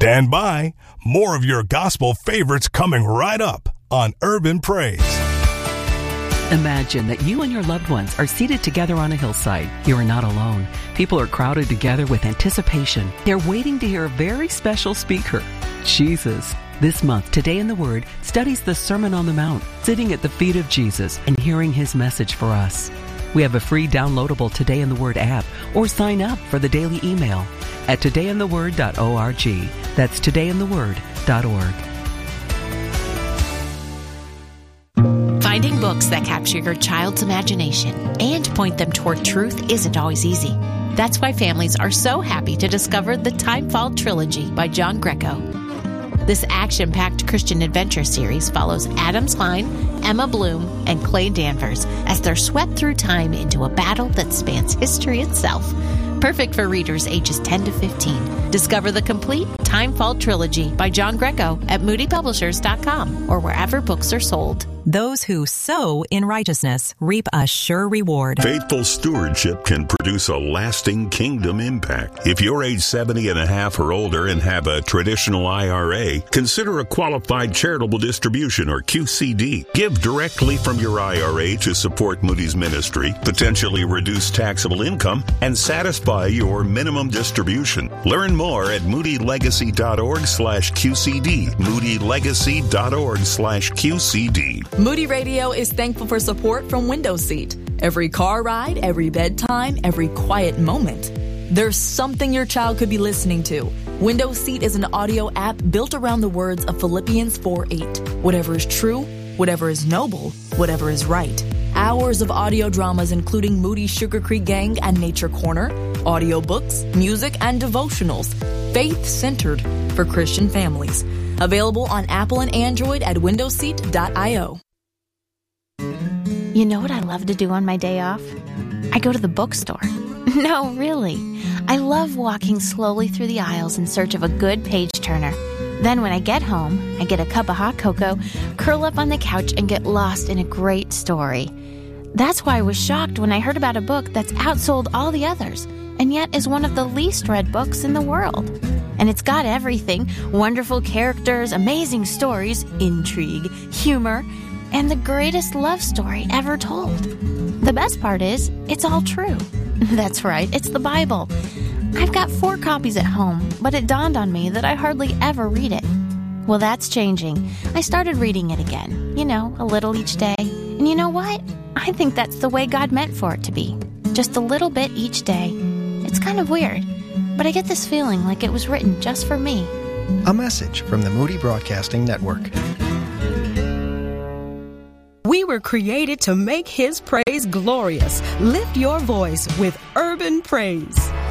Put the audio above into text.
Stand by. More of your gospel favorites coming right up on Urban Praise. Imagine that you and your loved ones are seated together on a hillside. You are not alone. People are crowded together with anticipation. They're waiting to hear a very special speaker, Jesus. This month, Today in the Word studies the Sermon on the Mount, sitting at the feet of Jesus and hearing his message for us. We have a free downloadable Today in the Word app, or sign up for the daily email at todayintheword.org. That's todayintheword.org. Finding books that capture your child's imagination and point them toward truth isn't always easy. That's why families are so happy to discover the Timefall Trilogy by John Greco. This action-packed Christian adventure series follows Adam Klein, Emma Bloom, and Clay Danvers as they're swept through time into a battle that spans history itself. Perfect for readers ages 10 to 15. Discover the complete Timefall Trilogy by John Greco at moodypublishers.com or wherever books are sold. Those who sow in righteousness reap a sure reward. Faithful stewardship can produce a lasting kingdom impact. If you're age 70 and a half or older and have a traditional IRA, consider a qualified charitable distribution, or QCD. Give directly from your IRA to support Moody's ministry, potentially reduce taxable income, and satisfy your minimum distribution. Learn more at moodylegacy.org/QCD. moodylegacy.org/QCD. Moody Radio is thankful for support from Windows Seat. Every car ride, every bedtime, every quiet moment. There's something your child could be listening to. Windows Seat is an audio app built around the words of Philippians 4:8. Whatever is true, whatever is noble, whatever is right. Hours of audio dramas including Moody Sugar Creek Gang and Nature Corner, audiobooks, music, and devotionals. Faith-centered for Christian families. Available on Apple and Android at windowseat.io. You know what I love to do on my day off? I go to the bookstore. No, really. I love walking slowly through the aisles in search of a good page-turner. Then when I get home, I get a cup of hot cocoa, curl up on the couch, and get lost in a great story. That's why I was shocked when I heard about a book that's outsold all the others, and yet is one of the least read books in the world. And it's got everything: wonderful characters, amazing stories, intrigue, humor, and the greatest love story ever told. The best part is, it's all true. That's right, it's the Bible. I've got 4 copies at home, but it dawned on me that I hardly ever read it. Well, that's changing. I started reading it again, a little each day. And you know what? I think that's the way God meant for it to be. Just a little bit each day. It's kind of weird, but I get this feeling like it was written just for me. A message from the Moody Broadcasting Network. We were created to make His praise glorious. Lift your voice with Urban Praise.